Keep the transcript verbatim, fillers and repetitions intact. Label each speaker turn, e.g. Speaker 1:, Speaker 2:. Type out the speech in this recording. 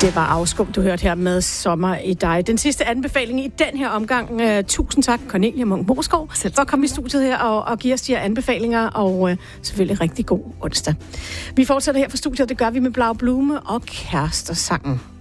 Speaker 1: Det var Afskum, du hørte her med Sommer i dig. Den sidste anbefaling i den her omgang. Uh, tusind tak, Cornelia Munch-Moskov, for at komme i studiet her og, og give os de her anbefalinger, og uh, selvfølgelig rigtig god onsdag. Vi fortsætter her fra studiet, det gør vi med Blau Blume og Kærester-sangen.